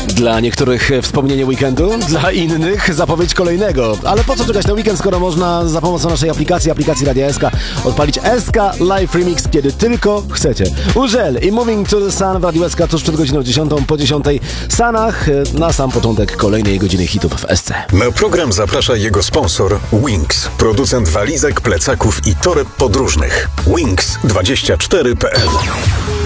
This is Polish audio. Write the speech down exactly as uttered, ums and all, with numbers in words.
Dla niektórych wspomnienie weekendu, dla innych zapowiedź kolejnego. Ale po co czekać na weekend, skoro można za pomocą naszej aplikacji, aplikacji Radia S K, odpalić S K Live Remix, kiedy tylko chcecie. Użel i Moving to the Sun w Radiu S K tuż przed godziną dziesiątą po dziesiątej. Sanach na sam początek kolejnej godziny hitów w S C. Na program zaprasza jego sponsor Wings, producent walizek, plecaków i toreb podróżnych. Wings dwadzieścia cztery kropka p l